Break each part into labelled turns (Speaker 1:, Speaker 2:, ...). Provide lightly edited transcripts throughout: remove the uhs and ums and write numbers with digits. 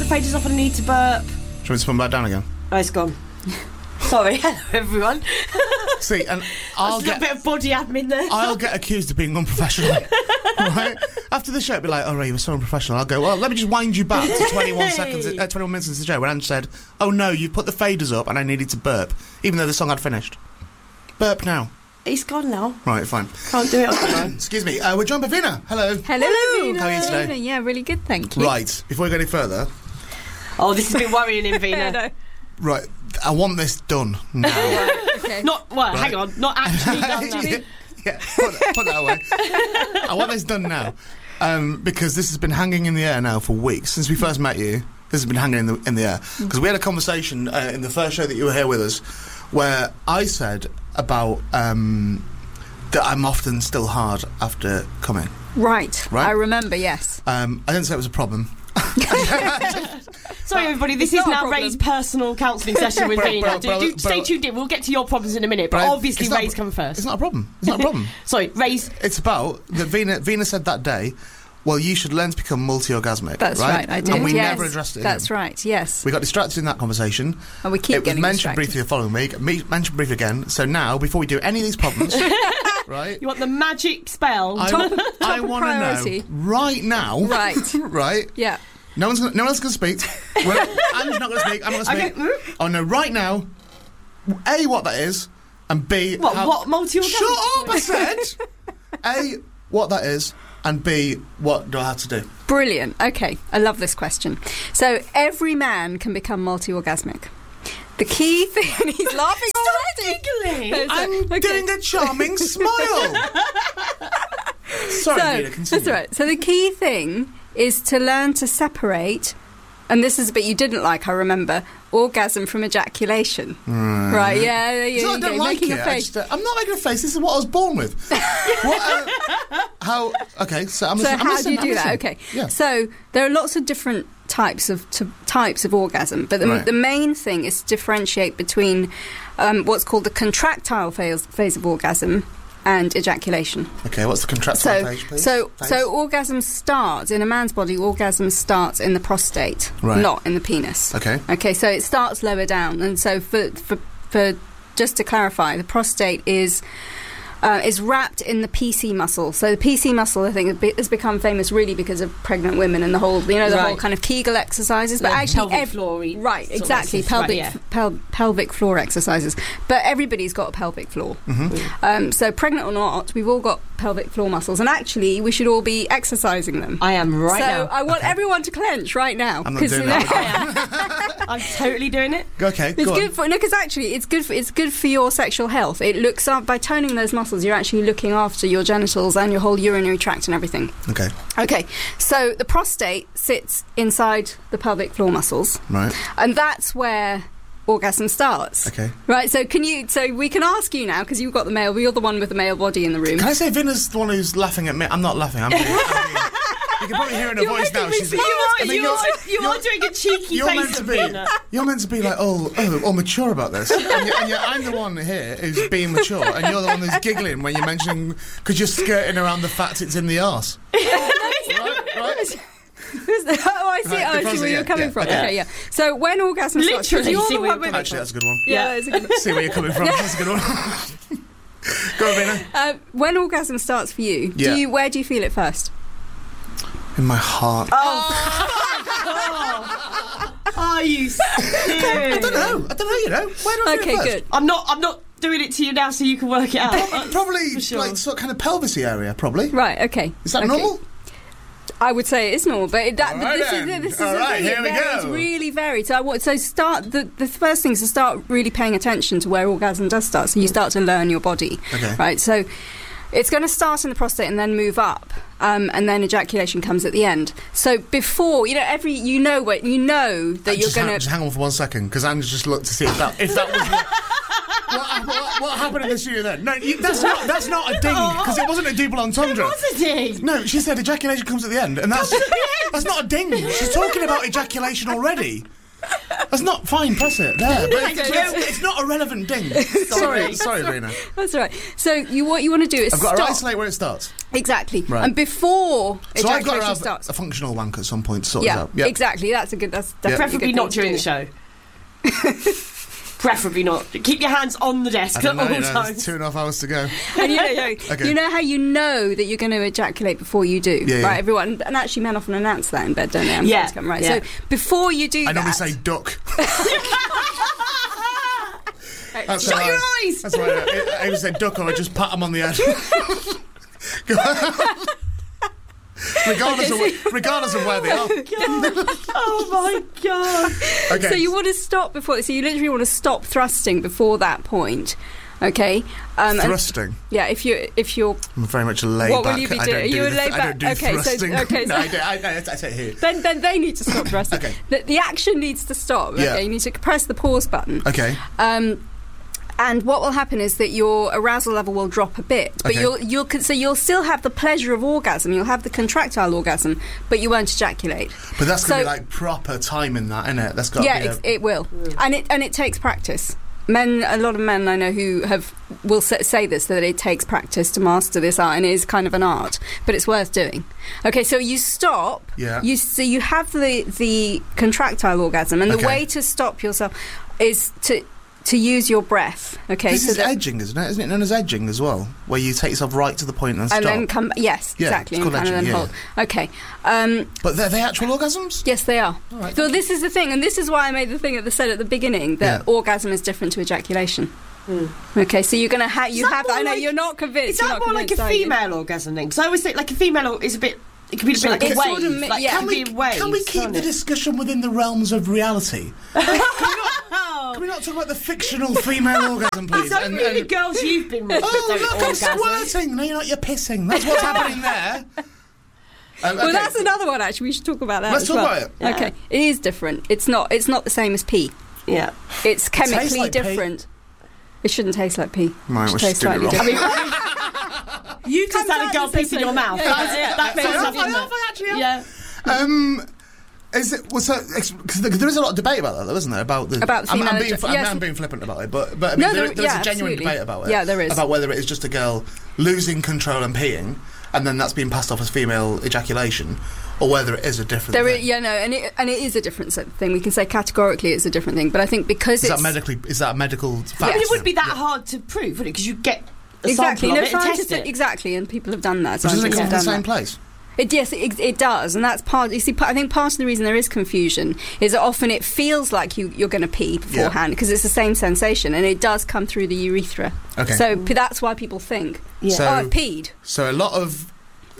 Speaker 1: faders off and I need to burp.
Speaker 2: Shall we just put them back down again?
Speaker 1: Oh, it's gone. Sorry, hello everyone.
Speaker 2: See, and
Speaker 1: I'll get a bit of body admin there.
Speaker 2: I'll get accused of being unprofessional. Right? After the show, it'll be like, oh, Ray, you were so unprofessional. I'll go, well, let me just wind you back to 21 minutes into the show when Ange said, oh no, you put the faders up and I needed to burp, even though the song had finished. Burp now.
Speaker 1: He's gone now.
Speaker 2: Right, fine.
Speaker 1: Can't do it on the phone.
Speaker 2: Excuse me. We're joined by Vina. Hello.
Speaker 3: Hello.
Speaker 2: How are you today?
Speaker 3: Yeah, really good, thank you.
Speaker 2: Right, before we go any further...
Speaker 1: Oh, this has been worrying him, Vina.
Speaker 2: Right, I want this done now.
Speaker 3: Okay.
Speaker 1: Hang on, not actually done now.
Speaker 2: Yeah, put that away. I want this done now. Because this has been hanging in the air now for weeks. Since we first met you, this has been hanging in the air. Because we had a conversation in the first show that you were here with us where I said about that I'm often still hard after coming.
Speaker 3: Right, I remember, yes.
Speaker 2: I didn't say it was a problem.
Speaker 1: Sorry everybody, this is now Ray's personal counselling session with Vina. Stay tuned in, we'll get to your problems in a minute, but obviously Ray's come first.
Speaker 2: It's not a problem. It's not a problem.
Speaker 1: Sorry, Ray's...
Speaker 2: It's about that Vina said that day, well, you should learn to become multi-orgasmic.
Speaker 3: That's right, I did.
Speaker 2: And we never addressed it.
Speaker 3: That's right, yes.
Speaker 2: We got distracted in that conversation.
Speaker 3: And we keep getting
Speaker 2: mentioned
Speaker 3: distracted.
Speaker 2: briefly the following week, mentioned briefly again. So now, before we do any of these problems, right?
Speaker 1: You want the magic spell?
Speaker 2: I want to know right now.
Speaker 3: Right.
Speaker 2: Right?
Speaker 3: Yeah.
Speaker 2: No one's going to speak. Anne's not going to speak. I'm not going to speak.
Speaker 1: Okay.
Speaker 2: I know right now, A, what that is, and B...
Speaker 1: What multi-orgasmic?
Speaker 2: Shut up, I said! A, what that is, and B, what do I have to do?
Speaker 3: Brilliant. Okay, I love this question. So, every man can become multi-orgasmic. The key thing... He's laughing already.
Speaker 1: Giggling.
Speaker 2: I'm doing a charming smile. Sorry, Vina, continue.
Speaker 3: That's all right. So the key thing is to learn to separate, and this is a bit you didn't like, I remember, orgasm from ejaculation. Right, yeah.
Speaker 2: I don't like it. I'm not making a face. This is what I was born with. Okay, so I'm listening.
Speaker 3: How do you do that? Okay.
Speaker 2: Yeah.
Speaker 3: So there are lots of different types of orgasm, but the main thing is to differentiate between what's called the contractile phase of orgasm and ejaculation.
Speaker 2: Okay, what's the contractile phase, please?
Speaker 3: So orgasm starts in a man's body. Orgasm starts in the prostate, not in the penis.
Speaker 2: Okay.
Speaker 3: Okay, so it starts lower down, and so for just to clarify, the prostate is wrapped in the PC muscle. So the PC muscle, I think, has become famous really because of pregnant women and the whole, whole kind of Kegel exercises. But actually,
Speaker 1: pelvic floor,
Speaker 3: exactly, pelvic floor exercises. But everybody's got a pelvic floor.
Speaker 2: Mm-hmm.
Speaker 3: So pregnant or not, we've all got pelvic floor muscles, and actually, we should all be exercising them.
Speaker 1: I am now.
Speaker 3: So I want everyone to clench right now.
Speaker 2: I'm not doing that.
Speaker 1: I'm totally doing it.
Speaker 2: Okay,
Speaker 3: it's good for because actually it's good for your sexual health. It looks up by toning those muscles. You're actually looking after your genitals and your whole urinary tract and everything. Okay. So the prostate sits inside the pelvic floor muscles,
Speaker 2: right? And
Speaker 3: that's where orgasm starts.
Speaker 2: Okay. Right.
Speaker 3: So we can ask you now because you've got you're the one with the male body in the room.
Speaker 2: Can I say Vina's the one who's laughing at me? I'm not laughing. You can probably hear in her voice now.
Speaker 1: You are doing a cheeky face.
Speaker 2: You're meant to be like, all mature about this. And I'm the one here who's being mature, and you're the one who's giggling when you're mentioning because you're skirting around the fact it's in the arse. Right?
Speaker 3: I see. I see where you're coming from. Okay, yeah. So when orgasm starts,
Speaker 1: literally,
Speaker 2: actually, that's a good one.
Speaker 3: Yeah, that's a good one.
Speaker 2: See where you're coming from. That's a good one. Go on, Vina.
Speaker 3: When orgasm starts for you, where do you feel it first?
Speaker 2: In my heart.
Speaker 1: Are you serious?
Speaker 2: I don't know. Where do I feel it first?
Speaker 3: Good.
Speaker 1: I'm not doing it to you now so you can work it out.
Speaker 2: Probably
Speaker 1: for sure.
Speaker 2: Like sort of kind of pelvis area, probably.
Speaker 3: Right, okay.
Speaker 2: Is that normal?
Speaker 3: I would say it is normal, but this is
Speaker 2: all right, here we go.
Speaker 3: It's really varied. So start the first thing is to start really paying attention to where orgasm does start. So you start to learn your body, right? So it's going to start in the prostate and then move up, and then ejaculation comes at the end. So before that you're going to
Speaker 2: just hang on for 1 second because Anne just looked to see if that was. What happened in the studio then? No, that's not a ding because it wasn't a double entendre.
Speaker 1: It was a ding.
Speaker 2: No, she said ejaculation comes at the end, and that's not a ding. She's talking about ejaculation already. That's not fine, press it. There. But it's not a relevant ding. Sorry, Rena.
Speaker 3: That's right. So what you want to do is
Speaker 2: I've got to isolate where it starts.
Speaker 3: Exactly. Right. And before
Speaker 2: so I've got to have
Speaker 3: starts.
Speaker 2: a functional wank at some point to sort this out.
Speaker 3: Yeah, exactly. That's
Speaker 1: preferably not during the show. Preferably not. Keep your hands on the desk at all times.
Speaker 2: 2.5 hours to go.
Speaker 3: And you know how you know that you're going to ejaculate before you do, right? Everyone, and actually men often announce that in bed, don't they? Right. So before you do
Speaker 2: I normally say duck.
Speaker 1: Shut your eyes!
Speaker 2: That's why I either say duck or I just pat them on the head. Regardless of where they are.
Speaker 1: Oh my god.
Speaker 3: Okay. So you want to stop before. So you literally want to stop thrusting before that point. Okay.
Speaker 2: Thrusting.
Speaker 3: If you're.
Speaker 2: I'm very much laid
Speaker 3: back.
Speaker 2: What
Speaker 3: will you be doing? You're laid back.
Speaker 2: I don't do thrusting. No, I say here.
Speaker 3: Then they need to stop thrusting.
Speaker 2: Okay.
Speaker 3: The action needs to stop. Okay. Yeah. You need to press the pause button.
Speaker 2: Okay.
Speaker 3: And what will happen is that your arousal level will drop a bit, but you'll still have the pleasure of orgasm. You'll have the contractile orgasm, but you won't ejaculate.
Speaker 2: But that's going to be like proper time in that, isn't it? That's got to be
Speaker 3: it will, and it takes practice. A lot of men I know who will say this, that it takes practice to master this art, and it is kind of an art, but it's worth doing. Okay, so you stop.
Speaker 2: Yeah.
Speaker 3: You have the contractile orgasm, and the way to stop yourself is to use your breath. Okay,
Speaker 2: this is edging, isn't it? Isn't it known as edging as well, where you take yourself right to the point and stop?
Speaker 3: And then come. Yes, exactly.
Speaker 2: It's called edging.
Speaker 3: And then hold. Okay.
Speaker 2: But they're actual orgasms?
Speaker 3: Yes, they are.
Speaker 2: All right,
Speaker 3: so this is the thing, and this is why I made the thing at the beginning that orgasm is different to ejaculation. Okay, so you're going to have. I know you're not convinced.
Speaker 1: Is that more like a female orgasm thing? Because I always think like a female is a bit. It can be a bit like a wave.
Speaker 2: Can we keep the discussion within the realms of reality? Can we not talk about the fictional female orgasm, please?
Speaker 1: How many girls you've been with?
Speaker 2: Look, I'm squirting. No, you're pissing. That's what's happening there.
Speaker 3: Well, that's another one. Actually, we should talk about that.
Speaker 2: Let's talk about it.
Speaker 3: Yeah. Okay, it is different. It's not the same as pee.
Speaker 1: Yeah,
Speaker 3: it's chemically different. It shouldn't taste like pee.
Speaker 2: It should taste slightly different.
Speaker 1: You just had a girl piss in your mouth. That's actually. Yeah.
Speaker 2: Is it? Well, because there is a lot of debate about that, though, isn't there? About I'm being flippant about it, but I mean, there is a genuine debate about it.
Speaker 3: Yeah, there is.
Speaker 2: About whether it is just a girl losing control and peeing, and then that's being passed off as female ejaculation, or whether it is a different thing.
Speaker 3: And it is a different thing. We can say categorically it's a different thing, but I think because
Speaker 2: is that a medical fact?
Speaker 1: I mean, it wouldn't be that hard to prove, would it? Because you get a sample of it and test it.
Speaker 3: Exactly, and people have done that.
Speaker 2: But doesn't it come from the same place?
Speaker 3: It does, and that's part. You see, I think part of the reason there is confusion is that often it feels like you're going to pee beforehand because it's the same sensation, and it does come through the urethra.
Speaker 2: Okay.
Speaker 3: So that's why people think, I've peed.
Speaker 2: So a lot of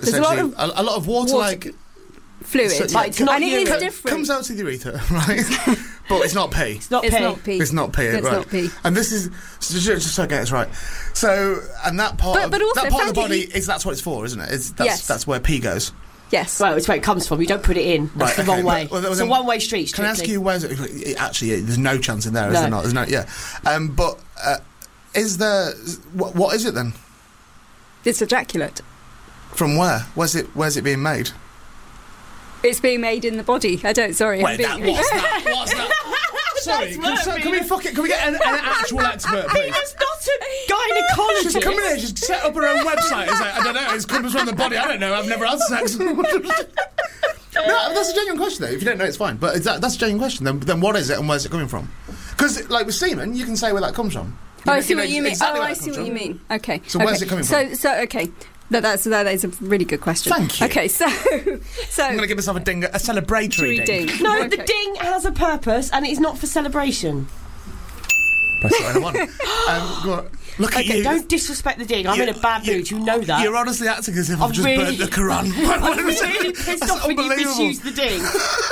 Speaker 2: water-like
Speaker 3: fluid, and it is different.
Speaker 2: Comes out to the urethra, right? But it's not pee.
Speaker 3: It's not pee.
Speaker 2: It's not pee. And this is just so I get this right. So, and that part of the body that's what it's for, isn't it? That's where pee goes.
Speaker 3: Yes.
Speaker 1: Well, it's where it comes from. You don't put it in. That's the wrong way. It's a one-way street.
Speaker 2: Can I ask you where's it? Actually, there's no chance in there, is there not? There's no. Yeah. But is there? What is it then?
Speaker 3: It's ejaculate.
Speaker 2: From where? Where's it being made?
Speaker 3: It's being made in the body. What's that?
Speaker 2: Sorry, can we get an actual expert, please?
Speaker 1: Peter's not a gynaecologist.
Speaker 2: She's coming here, she's set up her own website. It's like, I don't know, it comes from the body. I don't know, I've never had sex. No, that's a genuine question, though. If you don't know, it's fine. But that's a genuine question. Then what is it and where's it coming from? Because, like with semen, you can say where that comes from.
Speaker 3: I see what you mean. I see what you mean. Okay.
Speaker 2: So where's it coming from?
Speaker 3: So okay. That is a really good question.
Speaker 2: Thank you.
Speaker 3: Okay, so
Speaker 2: I'm going to give myself a celebratory ding.
Speaker 1: No, the ding has a purpose, and it's not for celebration.
Speaker 2: Press it when I want. Look at you.
Speaker 1: Don't disrespect the ding. I'm in a bad mood. You know that.
Speaker 2: You're honestly acting as if I've just burnt the Quran.
Speaker 1: I'm really pissed off when you misuse the ding.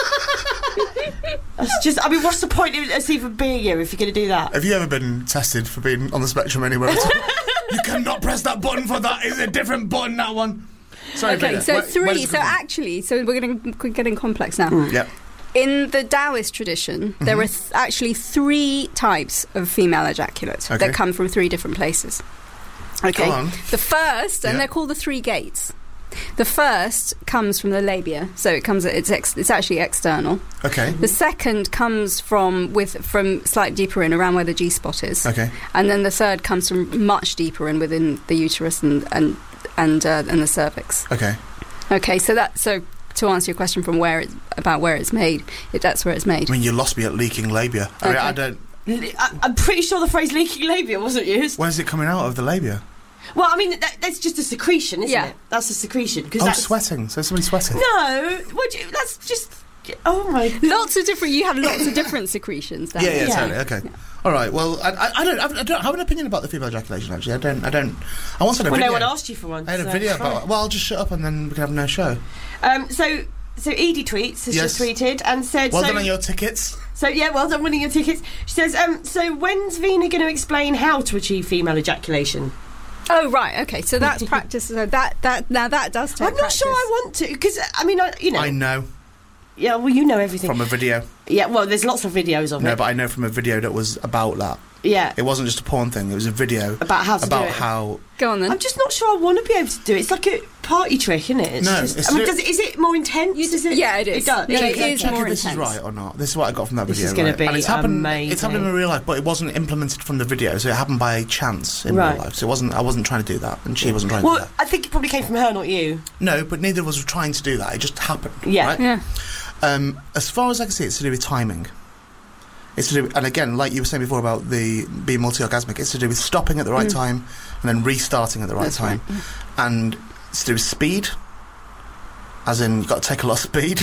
Speaker 1: That's just. I mean, what's the point of us even being here if you're going to do that?
Speaker 2: Have you ever been tested for being on the spectrum anywhere at all? You cannot press that button for that. It's a different button, that one. Sorry,
Speaker 3: okay, so we're getting complex now.
Speaker 2: Yep.
Speaker 3: In the Taoist tradition, there are actually 3 types of female ejaculate that come from 3 different places. Okay.
Speaker 2: Go on.
Speaker 3: The first, and they're called the 3 gates. The first comes from the labia, so it's actually external.
Speaker 2: Okay.
Speaker 3: The second comes from slightly deeper in, around where the G-spot is.
Speaker 2: Okay.
Speaker 3: And then the third comes from much deeper in, within the uterus and the cervix.
Speaker 2: Okay.
Speaker 3: Okay. So to answer your question from where it's made, that's where it's made.
Speaker 2: I mean, you lost me at leaking labia. I mean, I don't.
Speaker 1: I'm pretty sure the phrase leaking labia wasn't used.
Speaker 2: Where's it coming out of the labia?
Speaker 1: Well, I mean, that's just a secretion, isn't it? That's a secretion.
Speaker 2: That's sweating. So somebody's sweating.
Speaker 1: No, that's just. Oh my!
Speaker 3: You have lots of different secretions.
Speaker 2: Yeah, totally. Okay. Yeah. All right. Well, I don't have an opinion about the female ejaculation. Actually, I don't. I once had a video.
Speaker 1: No one asked you for one.
Speaker 2: I had a video about. Well, I'll just shut up and then we can have no show.
Speaker 1: So Edie has just tweeted and said.
Speaker 2: Well done on your tickets.
Speaker 1: So well done winning your tickets. She says, so when's Vina going to explain how to achieve female ejaculation?
Speaker 3: Oh right, okay. So that's practice. So that does take.
Speaker 1: I'm not sure I want to, because I mean,
Speaker 2: I know.
Speaker 1: Yeah, well, you know everything
Speaker 2: from a video.
Speaker 1: Yeah, well, there's lots of videos of it.
Speaker 2: No, but I know from a video that was about that.
Speaker 1: Yeah,
Speaker 2: it wasn't just a porn thing. It was a video
Speaker 1: about how to do it.
Speaker 2: How.
Speaker 3: Go on then.
Speaker 1: I'm just not sure I want to be able to do it. It's like a party trick, isn't it? Is it more intense?
Speaker 3: Yeah, it is.
Speaker 1: It does.
Speaker 3: Yeah, it is more intense.
Speaker 2: This is right or not? This is what I got from that video.
Speaker 1: This is going to be amazing.
Speaker 2: It's happened in real life, but it wasn't implemented from the video, so it happened by chance in real life. So I wasn't trying to do that, and she wasn't trying to do that.
Speaker 1: Well, I think it probably came from her, not you.
Speaker 2: No, but neither of us were trying to do that. It just happened.
Speaker 1: Yeah.
Speaker 2: Right?
Speaker 3: Yeah.
Speaker 2: As far as I can see, it's to do with timing. It's to do, and again, like you were saying before about the being multi-orgasmic, it's to do with stopping at the right time and then restarting at the right time. Right. And it's to do with speed, as in you've got to take a lot of speed.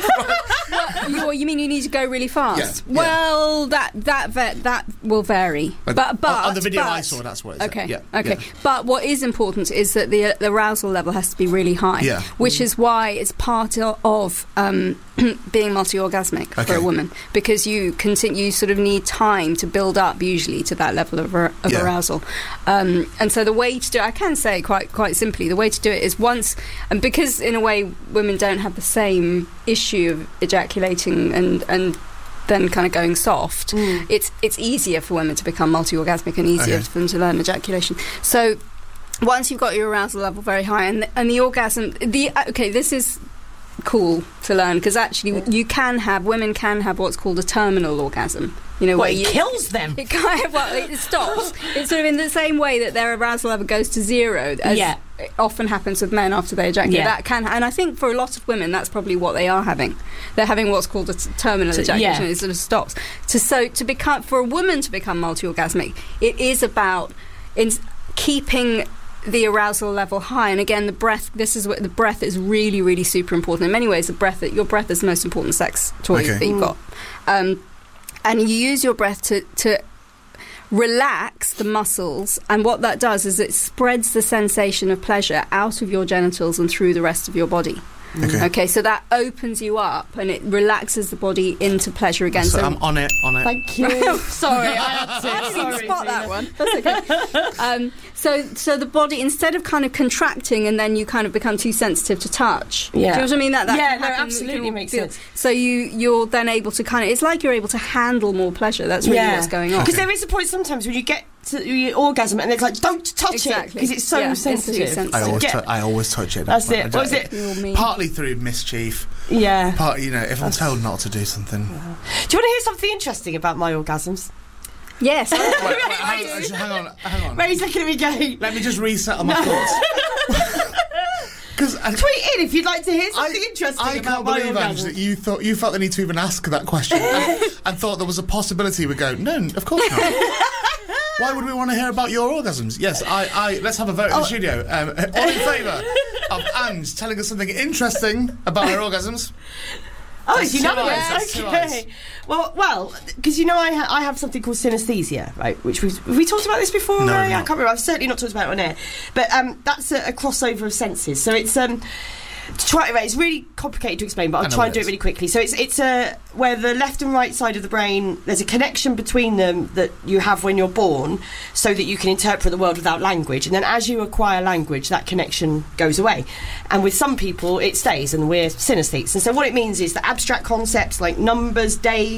Speaker 3: You mean you need to go really fast?
Speaker 2: Yeah,
Speaker 3: well, that will vary. But
Speaker 2: on the video I saw, that's what it said.
Speaker 3: Okay.
Speaker 2: Yeah,
Speaker 3: okay. Yeah. But what is important is that the arousal level has to be really high.
Speaker 2: Yeah.
Speaker 3: Which is why it's part of being multi-orgasmic for a woman, because you sort of need time to build up usually to that level of arousal. And so the way to do it, I can say quite simply, the way to do it is once, and because in a way women don't have the same issue of ejaculating and then kind of going soft, it's easier for women to become multi-orgasmic and easier for them to learn ejaculation. So once you've got your arousal level very high and the orgasm, this is cool to learn, because actually women can have what's called a terminal orgasm.
Speaker 1: It kills them.
Speaker 3: It stops. It's sort of in the same way that their arousal level goes to zero, as it often happens with men after they ejaculate. Yeah. And I think for a lot of women, that's probably what they are having. They're having what's called a terminal ejaculation. It sort of stops. For a woman to become multi-orgasmic, it is about keeping the arousal level high. And again, the breath. This is what the breath is really, really super important. In many ways, your breath is the most important sex toy that you've got. And you use your breath to relax the muscles, and what that does is it spreads the sensation of pleasure out of your genitals and through the rest of your body. Okay, so that opens you up and it relaxes the body into pleasure again.
Speaker 2: So I'm on it.
Speaker 1: Thank you. Sorry, I had to.
Speaker 3: I didn't even spot that one. That's okay. So the body, instead of kind of contracting and then you kind of become too sensitive to touch. Yeah. Do you know what I mean? That
Speaker 1: absolutely makes sense.
Speaker 3: So you're then able to kind of, it's like you're able to handle more pleasure. That's really what's going on.
Speaker 1: Because there is a point sometimes when you get to your orgasm and it's like, don't touch it, because it's so sensitive.
Speaker 2: I always touch it.
Speaker 1: That's it. What is it?
Speaker 2: Partly through mischief.
Speaker 1: Yeah.
Speaker 2: If I'm told not to do something.
Speaker 1: Do you want to hear something interesting about my orgasms?
Speaker 3: Yes.
Speaker 2: Hang on.
Speaker 1: Ray's looking at me going,
Speaker 2: let me just resettle my thoughts.
Speaker 1: Tweet in if you'd like to hear something interesting about my orgasms. I can't believe, Ange,
Speaker 2: that you felt the need to even ask that question and thought there was a possibility we go, no, of course not. Why would we want to hear about your orgasms? Yes, let's have a vote in the studio. All in favour of Ange telling us something interesting about her orgasms?
Speaker 1: Oh, it's unanimous. Okay. Well, because I have something called synesthesia, right? Which have we talked about this before?
Speaker 2: No,
Speaker 1: I can't remember. I've certainly not talked about it on air. But that's a crossover of senses. So it's it's really complicated to explain, but I'll try and do it really quickly. So it's where the left and right side of the brain, there's a connection between them that you have when you're born, so that you can interpret the world without language. And then as you acquire language, that connection goes away. And with some people, it stays, and we're synesthetes. And so what it means is that abstract concepts like numbers, days,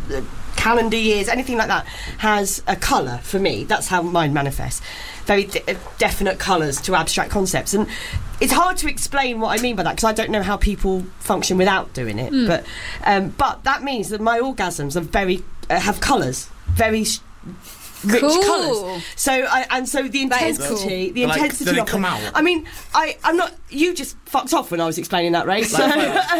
Speaker 1: calendar years, anything like that, has a colour for me. That's how mine manifests. Very definite colours to abstract concepts. And it's hard to explain what I mean by that because I don't know how people function without doing it. But that means that my orgasms are have colours, very rich colours. So the intensity,
Speaker 2: cool. The intensity. Did it come out?
Speaker 1: I mean, I'm not. You just fucked off when I was explaining that, Ray. So.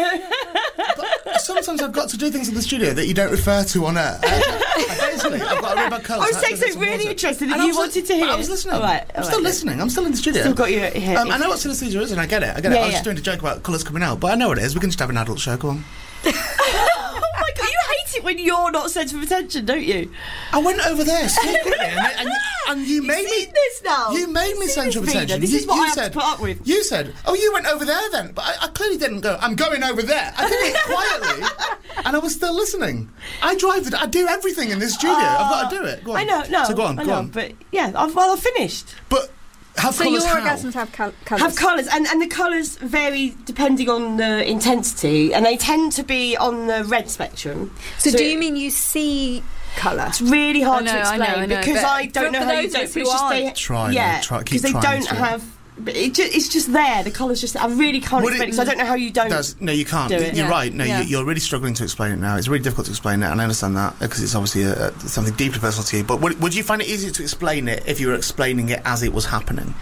Speaker 2: But sometimes I've got to do things in the studio that you don't refer to on air. Basically, I've got to read about colours.
Speaker 1: I was saying something really interesting that you wanted to hear.
Speaker 2: I was listening. I'm still listening. I'm still in the studio.
Speaker 1: Still got you here.
Speaker 2: I know what synesthesia is, and I get it. I was just doing a joke about colours coming out, but I know what it is. We can just have an adult show. Go on.
Speaker 1: Oh my God, you hate it when you're not centre of attention, don't you?
Speaker 2: I went over there secretly, and you made me.
Speaker 1: This now.
Speaker 2: You made me centre of attention.
Speaker 1: This is what I have to put up with.
Speaker 2: You said, "Oh, you went over there then," but I clearly didn't go. I'm going over there. I did it quietly, and I was still listening. I do everything in this studio. I've got to do it. Go on.
Speaker 1: I know. No.
Speaker 2: So go on.
Speaker 1: But yeah, I've finished.
Speaker 2: But.
Speaker 3: So your orgasms have colours?
Speaker 1: Have colours, and the colours vary depending on the intensity, and they tend to be on the red spectrum.
Speaker 3: So do you mean you see colour?
Speaker 1: It's really hard to explain because I don't know how you do it. Because they don't have. It's just there. The colour's just. I really can't explain it because I don't know how you don't.
Speaker 2: No, you can't.
Speaker 1: Do it.
Speaker 2: You're right. No, you're really struggling to explain it now. It's really difficult to explain it, and I understand that because it's obviously something deeply personal to you. But would you find it easier to explain it if you were explaining it as it was happening?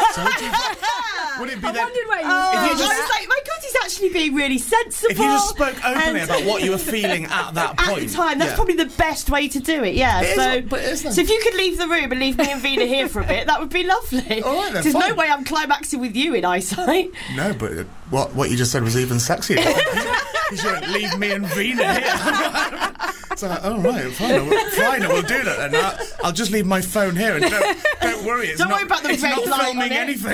Speaker 2: Would it be
Speaker 3: I wondered where you
Speaker 1: I was like, my God, he's actually being really sensible.
Speaker 2: If you just spoke openly about what you were feeling at that point.
Speaker 1: At the time, that's probably the best way to do it, So if you could leave the room and leave me and Vina here for a bit, that would be lovely.
Speaker 2: All right, then,
Speaker 1: there's no way I'm climaxing with you in eyesight.
Speaker 2: No, but what you just said was even sexier. You shouldn't leave me and Vina here. It's like, oh right, fine, we'll do that then. I'll just leave my phone here and don't worry.
Speaker 1: Don't worry about the red light
Speaker 2: not filming anything.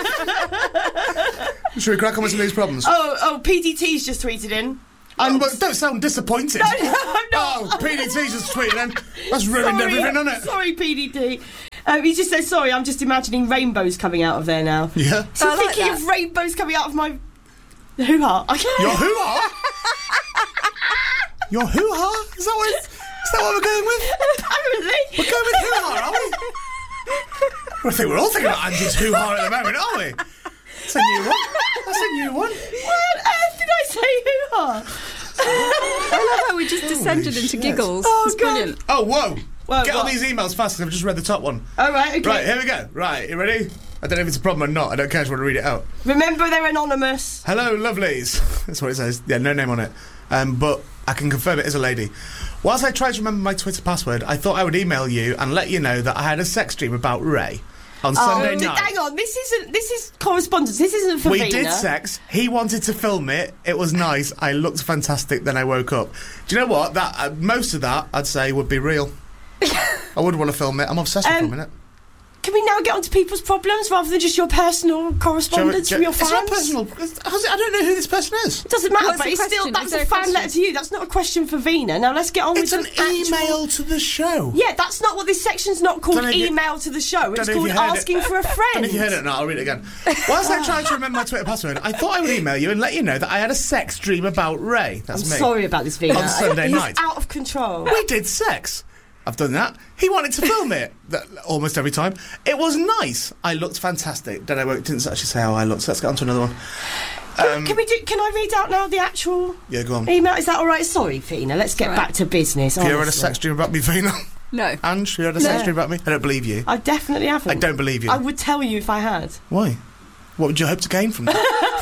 Speaker 2: Should we crack on with some of these problems?
Speaker 1: Oh, PDT's just tweeted in.
Speaker 2: Don't sound disappointed.
Speaker 1: No, I'm not.
Speaker 2: Oh, PDT's just tweeted in. That's ruined everything, hasn't it?
Speaker 1: Sorry, PDT. He just says, sorry, I'm just imagining rainbows coming out of there now.
Speaker 2: Yeah.
Speaker 1: So I'm thinking of rainbows coming out of my hoo-ha.
Speaker 2: Your hoo-ha? Your hoo-ha? Is that what we're going with?
Speaker 1: Apparently.
Speaker 2: We're going with hoo-ha, are we? I think we're all thinking about Angie's hoo-ha at the moment, aren't we? That's a new one.
Speaker 1: Why on earth did I say hoo-ha?
Speaker 3: I love how we just descended into giggles.
Speaker 1: Oh,
Speaker 3: it's brilliant.
Speaker 2: Oh, whoa. Get all these emails fast because I've just read the top one.
Speaker 1: All right, okay.
Speaker 2: Right, here we go. Right, you ready? I don't know if it's a problem or not. I don't care if you want to read it out.
Speaker 1: Remember, they're anonymous.
Speaker 2: Hello, lovelies. That's what it says. Yeah, no name on it. But I can confirm it is a lady. Whilst I tried to remember my Twitter password, I thought I would email you and let you know that I had a sex dream about Ray on Sunday night.
Speaker 1: Hang on, this is correspondence. This isn't for Vina.
Speaker 2: We did sex. He wanted to film it. It was nice. I looked fantastic. Then I woke up. Do you know what? That most of that I'd say would be real. I would want to film it. I'm obsessed with filming it.
Speaker 1: Can we now get onto people's problems rather than just your personal correspondence from your fans?
Speaker 2: It's not personal. I don't know who this person is.
Speaker 1: It doesn't matter, but that's a fan letter to you. That's not a question for Vina. Now let's get on with
Speaker 2: it. It's an email to the show.
Speaker 1: Yeah, that's not what this section's not called. Email to the show. It's called asking for a friend.
Speaker 2: I don't know if you heard it or not. I'll read it again. Whilst I tried to remember my Twitter password, I thought I would email you and let you know that I had a sex dream about Ray. That's me.
Speaker 1: I'm sorry about this, Vina.
Speaker 2: On Sunday night.
Speaker 1: He's out of control.
Speaker 2: We did sex. I've done that. He wanted to film it almost every time. It was nice. I looked fantastic. Then I didn't actually say how I looked. So let's get on to another one.
Speaker 1: Can I read out now the actual
Speaker 2: go on.
Speaker 1: email? Is that all right? Sorry, Vina. Let's get back to business.
Speaker 2: Have you ever had a sex dream about me, Vina?
Speaker 3: No.
Speaker 2: Ange, you had a sex dream about me? I don't believe you.
Speaker 1: I definitely haven't.
Speaker 2: I don't believe you.
Speaker 1: I would tell you if I had.
Speaker 2: Why? What would you hope to gain from that?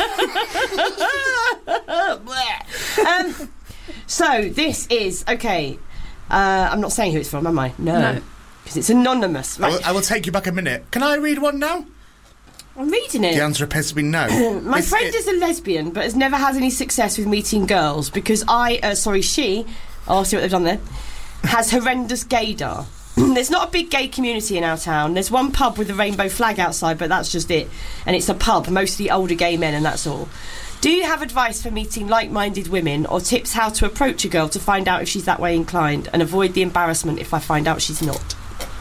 Speaker 1: So this is okay. I'm not saying who it's from, am I? No. Because it's anonymous. Right.
Speaker 2: I will take you back a minute. Can I read one now?
Speaker 1: I'm reading it.
Speaker 2: The answer appears to be no.
Speaker 1: My friend is a lesbian, but has never had any success with meeting girls because she, I'll see what they've done there, has horrendous gaydar. There's not a big gay community in our town. There's one pub with a rainbow flag outside, but that's just it. And it's a pub, mostly older gay men, and that's all. Do you have advice for meeting like-minded women or tips how to approach a girl to find out if she's that way inclined and avoid the embarrassment if I find out she's not?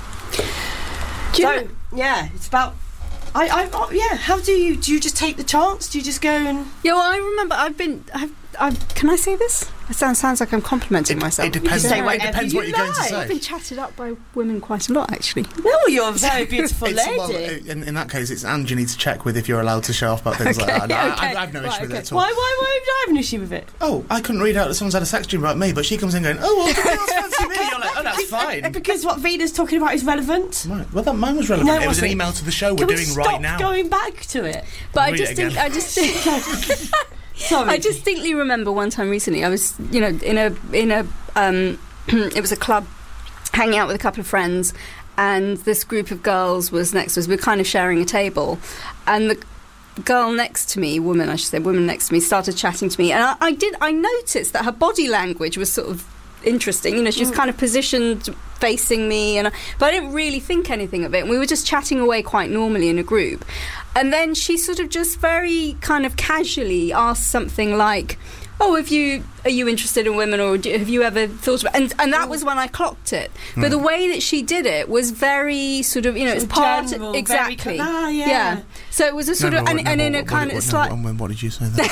Speaker 1: It's about... how do you just take the chance? Do you just go and...
Speaker 3: Yeah, well, I remember can I say this? It sounds like I'm complimenting myself.
Speaker 2: It depends.
Speaker 1: You can say
Speaker 2: It depends what you're going to say.
Speaker 3: I've been chatted up by women quite a lot, actually.
Speaker 1: No, you're a very beautiful lady.
Speaker 2: Well, in that case, it's Ange you need to check with if you're allowed to show off about things like that. No, I've no issue with it at all.
Speaker 1: Why would I have an issue with it?
Speaker 2: Oh, I couldn't read out that someone's had a sex dream about me, but she comes in going, oh, well, the girls fancy me. You're like, oh, that's fine.
Speaker 1: Because what Vina's talking about is relevant.
Speaker 2: Right. Well, mine was relevant.
Speaker 1: No,
Speaker 2: it was an email to the show
Speaker 1: Can
Speaker 2: we're doing right now.
Speaker 1: Going back to it.
Speaker 3: But I just think.
Speaker 1: Sorry.
Speaker 3: I distinctly remember one time recently, I was, in a it was a club, hanging out with a couple of friends, and this group of girls was next to us. We were kind of sharing a table, and the girl next to me, woman next to me, started chatting to me, and I noticed that her body language was sort of interesting. She was kind of positioned facing me, but I didn't really think anything of it. And we were just chatting away quite normally in a group. And then she sort of just very kind of casually asked something like, oh, are you interested in women, or have you ever thought about... And that was when I clocked it. But the way that she did it was very sort of, it's part...
Speaker 1: General,
Speaker 3: exactly.
Speaker 1: Yeah.
Speaker 3: So it was a sort of... And in a kind of slight...
Speaker 2: What did you say then?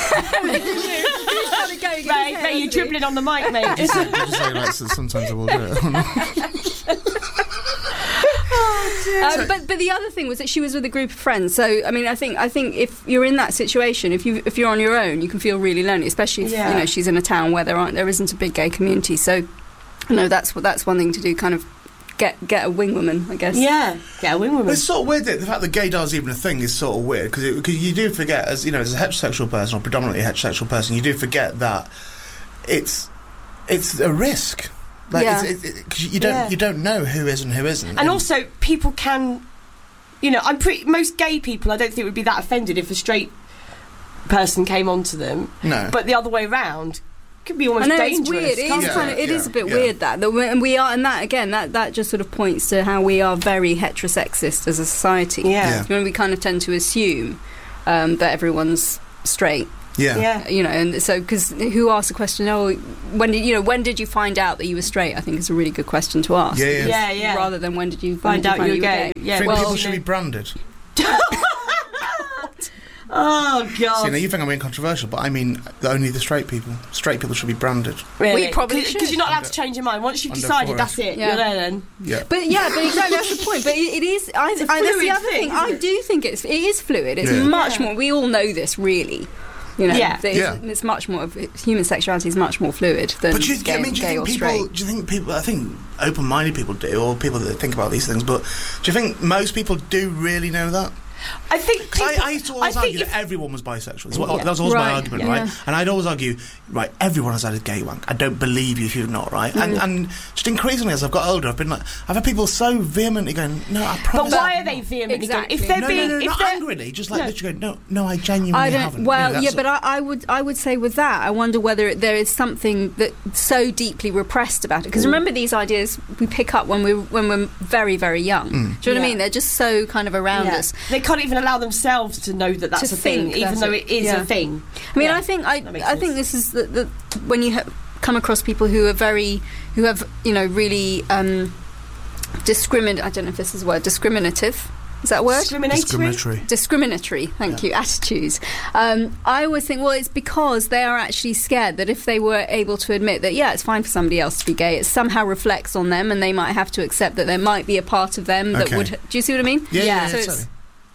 Speaker 1: Mate, you're dribbling on the mic, mate.
Speaker 2: Just say, like, sometimes I will do it.
Speaker 3: But the other thing was that she was with a group of friends. So I mean, I think if you're in that situation, if you're on your own, you can feel really lonely, especially if she's in a town where there isn't a big gay community. So that's one thing to do. Kind of get a wing woman, I guess.
Speaker 1: Yeah, get a wing woman.
Speaker 2: It's sort of weird that the fact that gaydar is even a thing is sort of weird because you do forget, as a heterosexual person or predominantly heterosexual person, you do forget that it's a risk. Because you don't know who is and who isn't.
Speaker 1: And also, people can, most gay people, I don't think would be that offended if a straight person came onto them.
Speaker 2: No.
Speaker 1: But the other way round could be almost dangerous.
Speaker 3: It's weird. It is a bit weird that we are, and that again, that just sort of points to how we are very heterosexist as a society.
Speaker 1: Yeah.
Speaker 3: When we kind of tend to assume that everyone's straight.
Speaker 2: Yeah.
Speaker 3: And so because who asked the question? Oh, when did you find out that you were straight? I think it's a really good question to ask.
Speaker 1: Yeah.
Speaker 3: Rather than when did you
Speaker 1: find out you were gay?
Speaker 2: Yeah. I think people should be branded.
Speaker 1: Oh God!
Speaker 2: See, now you think I'm being controversial, but I mean only the straight people. Straight people should be branded.
Speaker 1: Really?
Speaker 3: We probably should,
Speaker 1: because you're not allowed to change your mind once you've decided. That's it.
Speaker 3: Yeah.
Speaker 1: You're there then.
Speaker 2: Yeah.
Speaker 3: But exactly that's the point. But it is. That's the other thing. I do think it is fluid. It's much more. We all know this, really. It's much more. Human sexuality is much more fluid than gay or straight.
Speaker 2: Do you think people? I think open-minded people do, or people that think about these things. But do you think most people do really know that?
Speaker 1: I think
Speaker 2: I used to always argue that everyone was bisexual. That was always my argument, right? And I'd always argue, right, everyone has had a gay wank. I don't believe you if you've not, right? And just increasingly as I've got older, I've had people so vehemently going, no, I promise.
Speaker 1: But why are they vehemently going? If they're
Speaker 2: not angrily, just like literally going, no, I genuinely haven't.
Speaker 3: Well, but I would say with that, I wonder whether there is something that's so deeply repressed about it. Because remember, these ideas we pick up when we're very, very young. Do you know what I mean? They're just so kind of around us.
Speaker 1: They can't even allow themselves to know that that's a thing, even though it is a thing.
Speaker 3: I mean, I think this is the when you come across people who have really discriminate. I don't know if this is a word. Discriminative. Is that a word? Discriminatory. Thank you. Attitudes. I always think, well, it's because they are actually scared that if they were able to admit that, it's fine for somebody else to be gay, it somehow reflects on them, and they might have to accept that there might be a part of them that would. Do you see what I mean?
Speaker 2: Yeah.
Speaker 3: So
Speaker 2: it's,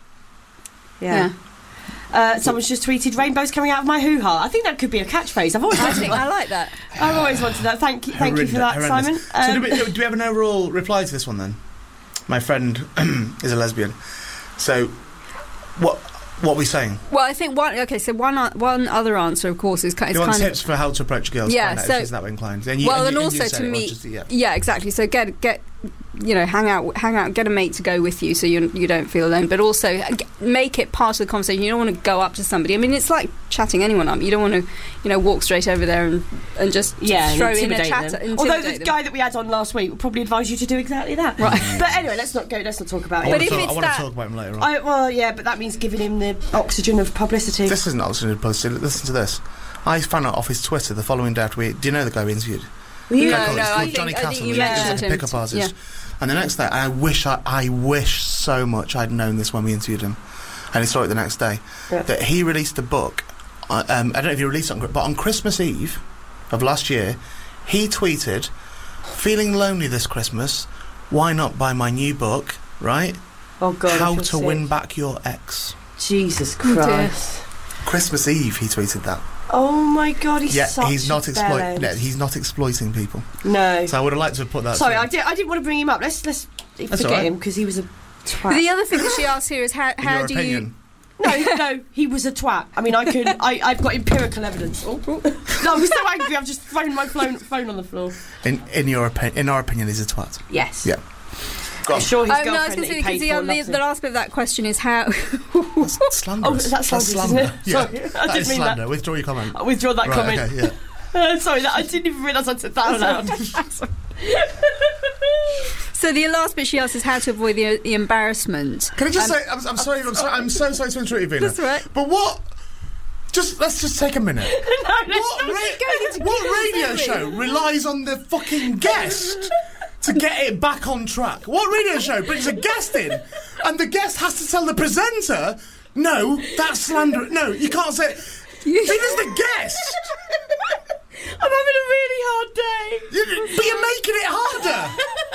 Speaker 1: someone's just tweeted, "Rainbows coming out of my hoo-ha." I think that could be a catchphrase. I've always wanted that.
Speaker 3: I like that.
Speaker 1: I've always wanted that. Thank you for that,
Speaker 2: horrendous.
Speaker 1: Simon.
Speaker 2: So do we have an overall reply to this one then? My friend is a lesbian. So what are we saying?
Speaker 3: Well, I think one other answer, of course, is kind of
Speaker 2: tips for how to approach girls.
Speaker 3: Yeah,
Speaker 2: so if she's that way inclined. And
Speaker 3: also to meet. Yeah, exactly. So get hang out, get a mate to go with you, so you don't feel alone. But also make it part of the conversation. You don't want to go up to somebody. I mean, it's like chatting anyone up. You don't want to, walk straight over there and just throw in a chat.
Speaker 1: Although the guy that we had on last week would probably advise you to do exactly that.
Speaker 3: Right.
Speaker 1: But anyway, let's not talk about it.
Speaker 2: I want to talk about him later on.
Speaker 1: But that means giving him the oxygen of publicity.
Speaker 2: This isn't oxygen of publicity. Listen to this. I found out off his Twitter the following day after do you know the guy we interviewed? Johnny Castle. He's a pickup artist. Yeah. And the next day, I wish so much I'd known this when we interviewed him, and he saw it the next day, that he released a book I don't know if he released it, but on Christmas Eve of last year, he tweeted, "Feeling lonely this Christmas? Why not buy my new book, right?
Speaker 1: Oh God,
Speaker 2: How to Win Back Your Ex."
Speaker 1: Jesus Christ!
Speaker 2: Christmas Eve, he tweeted that.
Speaker 1: Oh my God, he's such
Speaker 2: he's not
Speaker 1: a bellend.
Speaker 2: he's not exploiting people.
Speaker 1: No.
Speaker 2: So I would have liked to have put that.
Speaker 1: Sorry, I didn't want to bring him up. Let's forget him because he was a twat.
Speaker 3: The other thing that she asks here is how do
Speaker 2: opinion.
Speaker 1: No, he was a twat. I mean, I've got empirical evidence. Oh. No, I'm so angry. I've just thrown my phone on the floor.
Speaker 2: In our opinion, he's a twat.
Speaker 1: Yes.
Speaker 2: Yeah.
Speaker 1: I'm sure his
Speaker 3: no, I was
Speaker 1: girlfriend
Speaker 3: going to
Speaker 1: that he paid for loves
Speaker 3: the last bit of that question is how...
Speaker 2: That's slanderous.
Speaker 1: That's slanderous, isn't it?
Speaker 2: Yeah.
Speaker 1: Sorry, I
Speaker 2: that
Speaker 1: didn't
Speaker 2: is
Speaker 1: mean
Speaker 2: slander.
Speaker 1: that.
Speaker 2: Withdraw your comment.
Speaker 1: I withdraw that comment.
Speaker 2: Okay, yeah.
Speaker 1: Sorry, I didn't even realise I said that out loud.
Speaker 3: So the last bit she asks is how to avoid the embarrassment.
Speaker 2: Can I just say, I'm sorry, I'm so sorry to interrupt you, Vina.
Speaker 3: That's right.
Speaker 2: But let's just take a minute. What radio show relies on the fucking guest to get it back on track? What radio show brings a guest in and the guest has to tell the presenter, no, that's slander. No, you can't say it. Vina's the guest.
Speaker 1: I'm having a really hard day.
Speaker 2: But you're making it harder.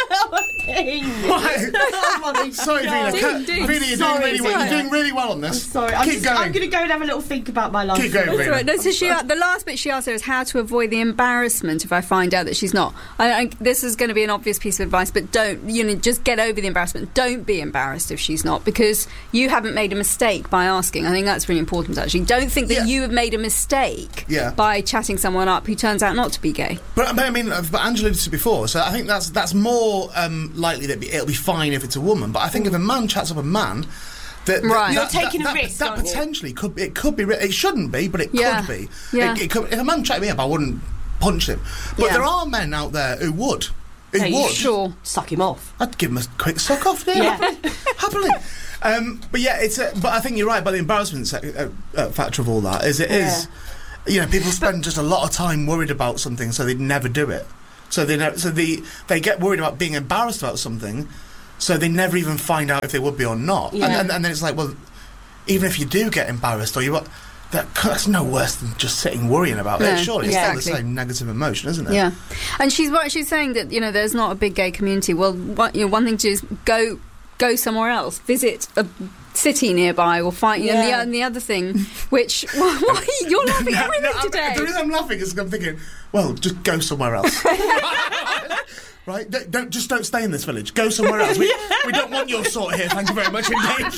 Speaker 2: Right. Sorry, Vina. You're doing really well on this.
Speaker 1: Sorry, I'm going to go and have a little think about my life.
Speaker 2: Keep going, Vina.
Speaker 3: Right. No, so the last bit she asked her is how to avoid the embarrassment if I find out that she's not. This is going to be an obvious piece of advice, but just get over the embarrassment. Don't be embarrassed if she's not, because you haven't made a mistake by asking. I think that's really important, actually. Don't think that you have made a mistake by chatting someone up who turns out not to be gay.
Speaker 2: But I mean, but Angela did it before, so I think that's more likely that it'll be fine if it's a woman. But I think if a man chats up a man,
Speaker 1: you're taking a risk.
Speaker 2: That potentially could be. It shouldn't be, but it could be.
Speaker 3: Yeah.
Speaker 2: It could, if a man chatted me up, I wouldn't punch him. But there are men out there who would.
Speaker 3: Sure.
Speaker 1: Suck him off.
Speaker 2: I'd give him a quick suck off there.
Speaker 1: Yeah.
Speaker 2: Happily. But yeah, but I think you're right about the embarrassment factor of all that. Is people spend just a lot of time worried about something, so they'd never do it. So they get worried about being embarrassed about something, so they never even find out if they would be or not. Yeah. And then it's like, well, even if you do get embarrassed, that's no worse than just sitting worrying about it. Surely it's still the same negative emotion, isn't it?
Speaker 3: Yeah. And she's saying that there's not a big gay community. Well, one thing to do is go somewhere else, visit a city nearby, or find. And the other thing, which why you're laughing at everything today?
Speaker 2: The reason I'm laughing is I'm thinking, well, just go somewhere else. Right? Don't stay in this village. Go somewhere else. We don't want your sort here. Thank you very much indeed.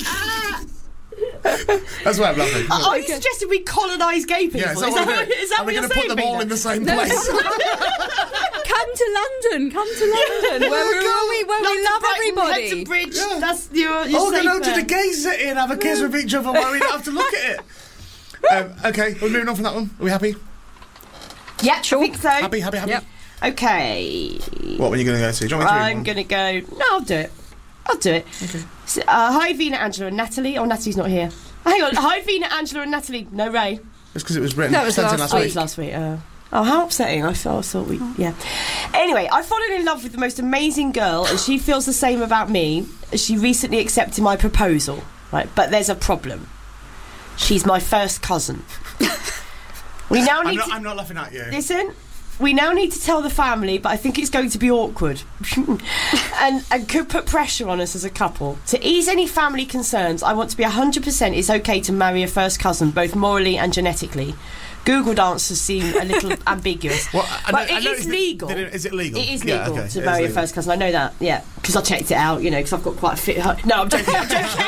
Speaker 2: That's why I'm laughing.
Speaker 1: Oh, you suggested we colonise gay people.
Speaker 2: Yeah, is that what you're saying? Are we going to put them all in the same place?
Speaker 3: Come to London, where we love everybody.
Speaker 1: Head to Bridge. Yeah. That's you're
Speaker 2: go down to the gay city and have a kiss with each other while we don't have to look at it. Okay, we're moving on from that one. Are we happy?
Speaker 1: Yeah, sure. I think so.
Speaker 2: Happy.
Speaker 1: Yep. Okay.
Speaker 2: What were you going to go to? Do you want me to
Speaker 1: I'm going to go... No, I'll do it. Okay. So, hi, Vina, Angela and Natalie. Oh, Natalie's not here. Hang on. Hi, Vina, Angela and Natalie. No, Ray.
Speaker 2: It's because it was written.
Speaker 1: No, it was last
Speaker 2: week.
Speaker 1: Oh, it was last week. Oh, how upsetting. I thought we... Yeah. Anyway, I fallen in love with the most amazing girl, and she feels the same about me. She recently accepted my proposal. Right, but there's a problem. She's my first cousin. We now need
Speaker 2: I'm not laughing at you.
Speaker 1: Listen, we now need to tell the family, but I think it's going to be awkward and could put pressure on us as a couple. To ease any family concerns, I want to be 100% it's okay to marry a first cousin, both morally and genetically. Googled answers seem a little ambiguous. But it is legal.
Speaker 2: Is it legal?
Speaker 1: It is legal to marry a first cousin. I know that, yeah, because I checked it out, because I've got quite a fit... No, I'm joking.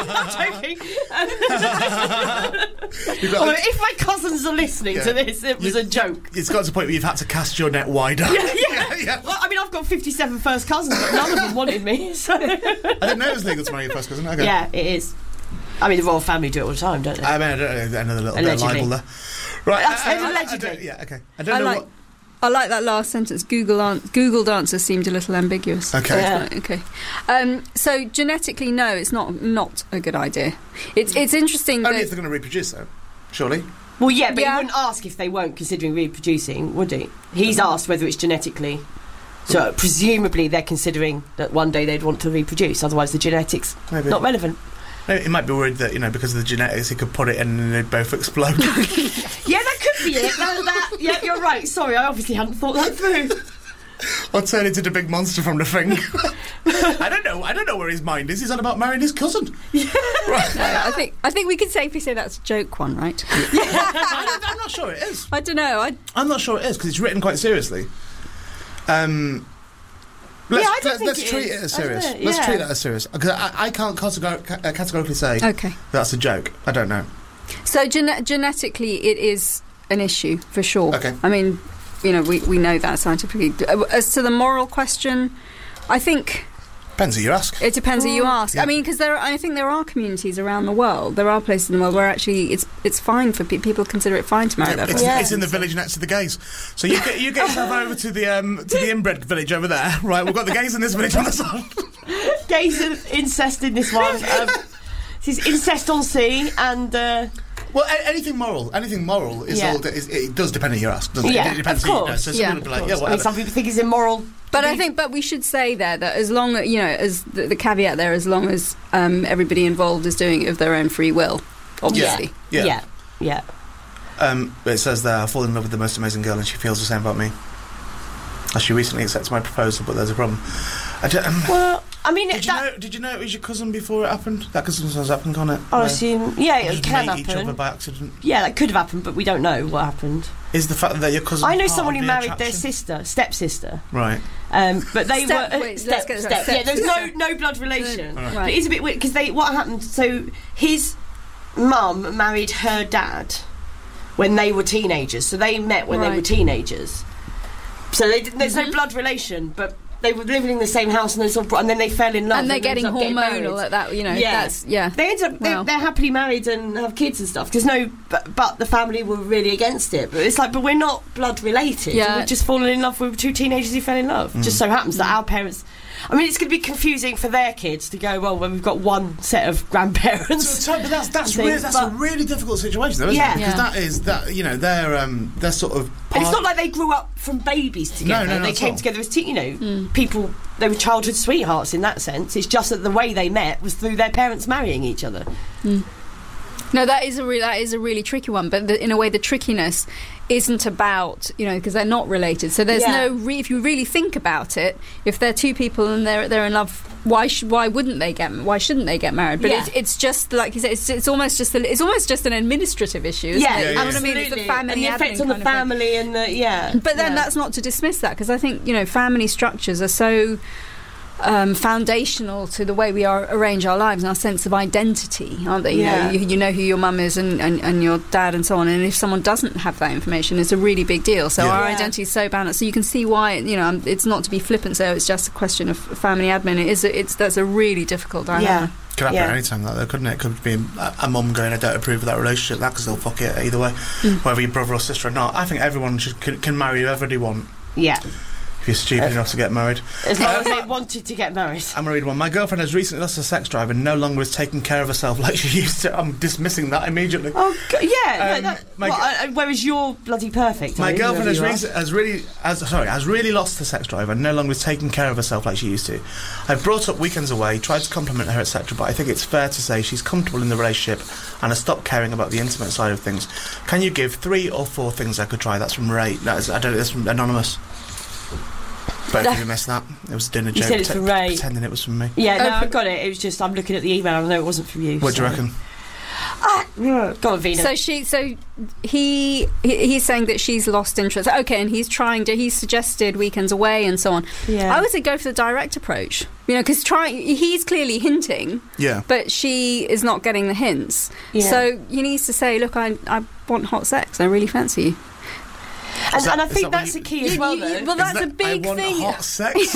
Speaker 1: If my cousins are listening to this, it was a joke.
Speaker 2: It's got to the point where you've had to cast your net wider.
Speaker 1: Yeah. Well, I mean, I've got 57 first cousins, but none of them wanted me, so...
Speaker 2: I didn't know it was legal to marry your first cousin. Okay.
Speaker 1: Yeah, it is. I mean, the royal family do it all the time, don't they?
Speaker 2: I mean, I don't know, another little bit of libel there. Right,
Speaker 1: allegedly.
Speaker 2: I don't know what...
Speaker 3: I like that last sentence. Googled answers seemed a little ambiguous.
Speaker 2: Okay.
Speaker 1: Yeah.
Speaker 3: Okay. So genetically, no, it's not a good idea. It's interesting.
Speaker 2: Only if they're going to reproduce, though. Surely.
Speaker 1: Well, yeah, but he wouldn't ask if they weren't considering reproducing, would he? He's asked whether it's genetically. So presumably they're considering that one day they'd want to reproduce. Otherwise, the genetics not relevant.
Speaker 2: He might be worried that, because of the genetics, he could put it in and they'd both explode.
Speaker 1: Yeah, that could be it. Yeah, you're right. Sorry, I obviously hadn't thought that through.
Speaker 2: Or turn into the big monster from The Thing. I don't know where his mind is. He's on about marrying his cousin. Right.
Speaker 3: No, I think we can safely say that's a joke one, right?
Speaker 2: I'm not sure it is.
Speaker 3: I don't know.
Speaker 2: I'm not sure it is, because it's written quite seriously. Let's treat it as serious. Let's treat that as serious. Because I can't categorically say that's a joke. I don't know.
Speaker 3: So genetically, it is an issue for sure.
Speaker 2: Okay.
Speaker 3: I mean, we know that scientifically. As to the moral question, I think
Speaker 2: depends who you ask.
Speaker 3: It depends who you ask.
Speaker 2: Yeah.
Speaker 3: I mean, because I think there are communities around the world. There are places in the world where actually it's fine for people consider it fine to marry their friends.
Speaker 2: It's in the village next to the gays. So you get yourself over to the inbred village over there. Right, we've got the gays in this village on the side.
Speaker 1: Gays and incest in this one. This is incest on sea and.
Speaker 2: Well, anything moral is it does depend on who you ask, doesn't it?
Speaker 1: Yeah,
Speaker 2: It depends
Speaker 1: of
Speaker 2: who you know.
Speaker 1: course.
Speaker 2: So some people be like, whatever.
Speaker 1: I mean, some people think it's immoral.
Speaker 3: But we should say there that as long as, as the caveat there, as long as everybody involved is doing it of their own free will, obviously.
Speaker 1: Yeah.
Speaker 2: It says there, I fall in love with the most amazing girl and she feels the same about me. She recently accepted my proposal, but there's a problem. Did you know it was your cousin before it happened? That cousin was happened, can't it?
Speaker 1: I assume, it can happen.
Speaker 2: Each other by accident.
Speaker 1: Yeah, that could have happened, but we don't know what happened.
Speaker 2: Is the fact that your cousin?
Speaker 1: I know someone who married their stepsister.
Speaker 2: Right.
Speaker 1: But they were
Speaker 3: step.
Speaker 1: Yeah, there's no blood relation.
Speaker 2: Right.
Speaker 1: But it's a bit weird because what happened? So his mum married her dad when they were teenagers. So they met when they were teenagers. So there's no blood relation, but they were living in the same house and then they fell in love.
Speaker 3: And they're getting hormonal at that,
Speaker 1: Yeah. They ended up, they're happily married and have kids and stuff. But the family were really against it. But it's like, but we're not blood related.
Speaker 3: Yeah.
Speaker 1: We've just fallen in love with two teenagers who fell in love. Just so happens that our parents... I mean, it's going to be confusing for their kids to go, well, when we've got one set of grandparents.
Speaker 2: But that's a really difficult situation, though, isn't it? Because they're sort of.
Speaker 1: And it's not like they grew up from babies together.
Speaker 2: No,
Speaker 1: they came together as people. They were childhood sweethearts in that sense. It's just that the way they met was through their parents marrying each other.
Speaker 3: No, that is a really tricky one. But in a way, the trickiness isn't about, because they're not related. So there's if you really think about it, if they're two people and they're in love, why shouldn't they get married? But it's just like you said, it's almost just an administrative issue. Isn't it?
Speaker 1: Absolutely.
Speaker 3: I mean, it's the family
Speaker 1: and the effect on the family and the
Speaker 3: But then that's not to dismiss that, because I think family structures are so foundational to the way we arrange our lives and our sense of identity, aren't they? You know who your mum is and your dad and so on, and if someone doesn't have that information, it's a really big deal. So our identity is so balanced. So you can see why it's not to be flippant. So it's just a question of family admin. That's a really difficult dilemma.
Speaker 2: Could happen any time like that, couldn't it? Could be a mum going, I don't approve of that relationship. That could still fuck it either way, whether you're brother or sister or not. I think everyone can marry whoever they want.
Speaker 1: Yeah.
Speaker 2: If you're stupid enough to get married.
Speaker 1: As long as they wanted to get married.
Speaker 2: I'm going to read one. My girlfriend has recently lost her sex drive and no longer is taking care of herself like she used to. I'm dismissing that immediately.
Speaker 1: Oh, whereas you're bloody perfect.
Speaker 2: My girlfriend has really lost her sex drive and no longer is taking care of herself like she used to. I've brought up weekends away, tried to compliment her, etc., but I think it's fair to say she's comfortable in the relationship and has stopped caring about the intimate side of things. Can you give 3 or 4 things I could try? That's from Ray. That's from Anonymous. Both of you missed that. It was a dinner joke.
Speaker 1: You said it's from Ray.
Speaker 2: Pretending it was from me.
Speaker 1: Yeah, no, I got it. It was just, I'm looking at the email. I know it wasn't from you.
Speaker 2: What do you reckon?
Speaker 1: Go on, Vina.
Speaker 3: So he's saying that she's lost interest. Okay, and he's suggested weekends away and so on. Yeah. I would say go for the direct approach. Because he's clearly hinting.
Speaker 2: Yeah.
Speaker 3: But she is not getting the hints. Yeah. So he needs to say, look, I want hot sex. I really fancy you.
Speaker 1: And I think that's the key as well, though.
Speaker 3: Well, that's a big thing.
Speaker 2: I want hot sex.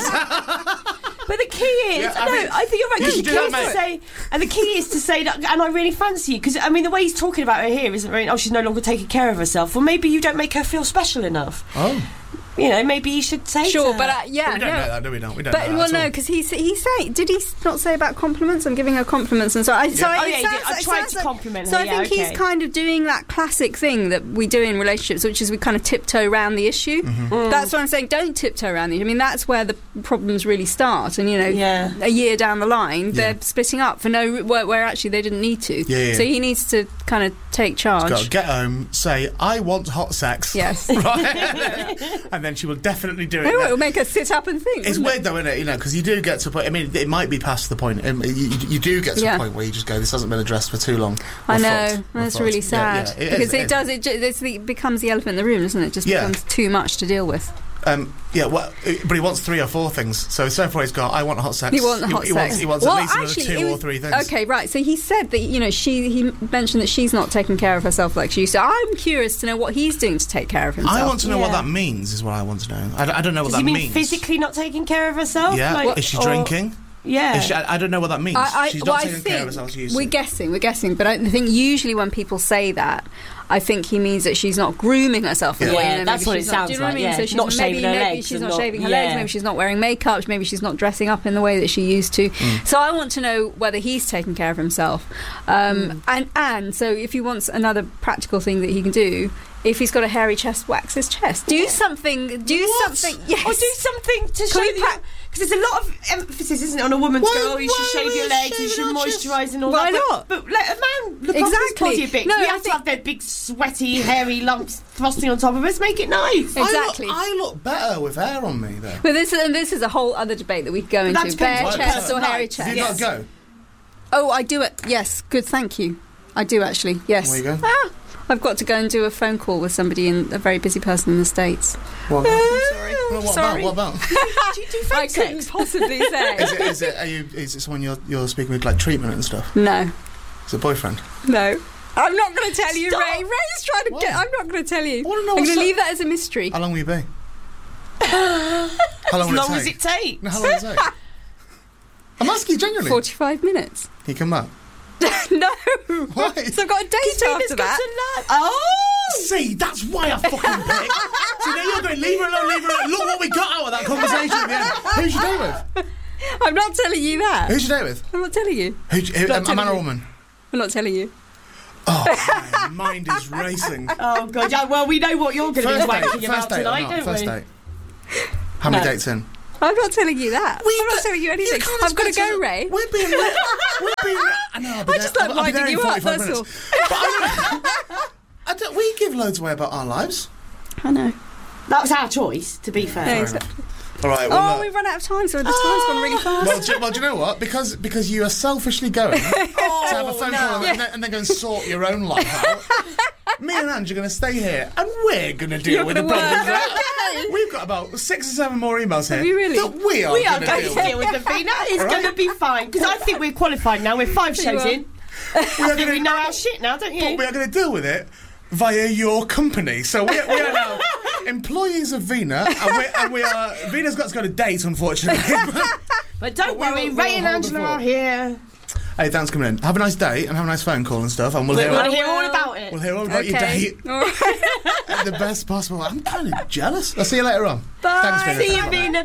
Speaker 1: But the key is, I think you're right. Because the key is to say, and the key is to say that, and I really fancy you. Because I mean, the way he's talking about her here isn't really. Oh, she's no longer taking care of herself. Well, maybe you don't make her feel special enough.
Speaker 2: Oh.
Speaker 1: maybe you should say
Speaker 3: Sure,
Speaker 1: to
Speaker 3: but
Speaker 1: her.
Speaker 2: But we don't know that, do we? We don't know that.
Speaker 3: No, because he did he not say about compliments? I'm giving her compliments, and so I. So
Speaker 1: he did. I tried to compliment her.
Speaker 3: So I think he's kind of doing that classic thing that we do in relationships, which is we kind of tiptoe around the issue. That's what I'm saying. Don't tiptoe around the issue. I mean, that's where the problems really start. And a year down the line, they're splitting up for where actually they didn't need to.
Speaker 2: Yeah.
Speaker 3: So he needs to kind of take charge.
Speaker 2: Got to get home, say, I want hot sex.
Speaker 3: Yes.
Speaker 2: Right? And then she will definitely do it.
Speaker 3: It will make her sit up and think.
Speaker 2: It's weird though, isn't it? Because you do get to a point. I mean, it might be past the point. You do get to a point where you just go, "This hasn't been addressed for too long."
Speaker 3: I know. That's really sad because it becomes the elephant in the room, doesn't it? It just becomes too much to deal with.
Speaker 2: But he wants 3 or 4 things. So far he's got, I want hot sex.
Speaker 3: He wants hot sex.
Speaker 2: He wants at least another 2 or 3 things.
Speaker 3: Okay, right. So he said that he mentioned that she's not taking care of herself like she used to. I'm curious to know what he's doing to take care of himself.
Speaker 2: I want to know what that means. Is what I want to know. I don't know what that means.
Speaker 1: Does he mean physically not taking care of herself?
Speaker 2: Yeah. Is she drinking?
Speaker 1: Yeah.
Speaker 2: I don't know what that means. She's not taking care of herself.
Speaker 3: We're guessing. But I think usually when people say that, I think he means that she's not grooming herself in the way.
Speaker 1: Yeah, that's what it sounds like.
Speaker 3: Yeah. So she's
Speaker 1: not shaving her legs.
Speaker 3: She's not shaving her legs. Maybe she's not wearing makeup. Maybe she's not dressing up in the way that she used to. So I want to know whether he's taking care of himself. And so if he wants another practical thing that he can do, if he's got a hairy chest, wax his chest. Do something. Yes.
Speaker 1: Or do something to show that. Because there's a lot of emphasis, isn't it, on a woman to go, you should shave your legs, you should moisturise and all that.
Speaker 3: Why not?
Speaker 1: But let a man look after his body a bit. We have to have their big, sweaty, hairy lumps thrusting on top of us. Make it nice.
Speaker 3: Exactly.
Speaker 2: I look better with hair on me, though.
Speaker 3: But this is a whole other debate that we could go into. Bare chest or hairy chest.
Speaker 2: Have you got to go?
Speaker 3: Oh, I do it. Yes, good, thank you. I do actually, yes.
Speaker 2: Where you go?
Speaker 3: I've got to go and do a phone call with somebody, a very busy person in the States.
Speaker 2: What?
Speaker 3: I'm sorry.
Speaker 2: What about?
Speaker 1: Do you do phone
Speaker 3: I couldn't possibly say.
Speaker 2: Is it someone you're speaking with, like treatment and stuff?
Speaker 3: No.
Speaker 2: Is it a boyfriend?
Speaker 3: No. I'm not going to tell you,
Speaker 1: Stop.
Speaker 3: Ray. Ray's trying to get... I'm not going to tell you.
Speaker 2: I want to know
Speaker 3: I'm going to leave that as a mystery.
Speaker 2: How long will you be? How long
Speaker 1: as it takes.
Speaker 2: No, how long will it take? I'm asking you genuinely.
Speaker 3: 45 minutes.
Speaker 2: Can you come back?
Speaker 3: No.
Speaker 2: Why?
Speaker 3: So I've got a date after that.
Speaker 2: See, that's why I fucking picked. See, now you're going, leave her alone. Look what we got out of that conversation at the end. Who's your date with?
Speaker 3: I'm not telling you that.
Speaker 2: Who's your date with?
Speaker 3: I'm not telling you.
Speaker 2: A man or a woman?
Speaker 3: I'm not telling you.
Speaker 2: Oh, my mind is racing.
Speaker 1: Oh, God. Yeah, well, we know what you're going to be wanking about tonight, don't we?
Speaker 2: First date. How many dates in?
Speaker 3: I'm not telling you that. I'm not telling you anything. I've got to go, Ray.
Speaker 2: We're being... I know,
Speaker 3: I just like winding you up, that's all.
Speaker 2: We give loads away about our lives.
Speaker 3: I know.
Speaker 1: That was our choice, to be fair.
Speaker 3: Yeah, exactly.
Speaker 2: All right. Well,
Speaker 3: we've run out of time, so the time's gone really fast.
Speaker 2: Well, do you know what? Because you are selfishly going to have a phone call and then go and sort your own life out. Me and Ange are going to stay here, and we're going to deal with the problems. We've got about 6 or 7 more emails here.
Speaker 3: Have you really?
Speaker 2: That we are going to
Speaker 1: deal with them, Vina. It's going to be fine, because I think we're qualified now. We're 5 shows in. We know our shit now, don't you?
Speaker 2: But we are going to deal with it via your company. So we are now employees of Vina, and we are. Vina's got to go to date, unfortunately.
Speaker 1: But don't worry, Ray and Angela are here.
Speaker 2: Hey, thanks for coming in. Have a nice day and have a nice phone call and stuff, and we'll hear
Speaker 1: all about it.
Speaker 2: We'll hear all about your date at the best possible. I'm kind of jealous. I'll see you later on.
Speaker 1: Bye.
Speaker 2: Thanks, Vina.
Speaker 1: See you, Vina.